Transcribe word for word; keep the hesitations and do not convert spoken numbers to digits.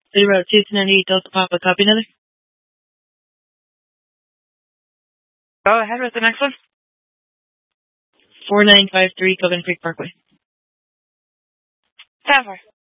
Zero two ninety Delta Papa. Copy another. Go ahead with the next one. Four nine five three Coven Creek Parkway. Sapphire.